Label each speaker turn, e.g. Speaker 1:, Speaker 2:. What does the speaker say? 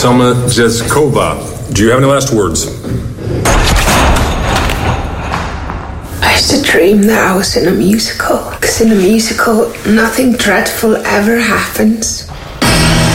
Speaker 1: Selma Jezkova, do you have any last words?
Speaker 2: I used to dream that I was in a musical. Because in a musical, nothing dreadful ever happens.